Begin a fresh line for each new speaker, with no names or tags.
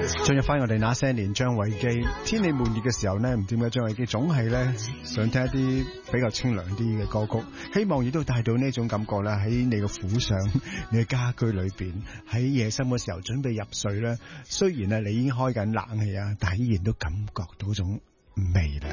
進入翻我哋那些年，張偉基。天氣悶熱嘅時候呢，唔知點解張偉基總係呢想聽一啲比較清涼啲嘅歌曲，希望亦都帶到呢種感覺啦，喺你嘅府上、你嘅家居裏邊，喺夜深嘅時候準備入睡呢，雖然你已經開緊冷氣啊，但係依然都感覺到種味啦。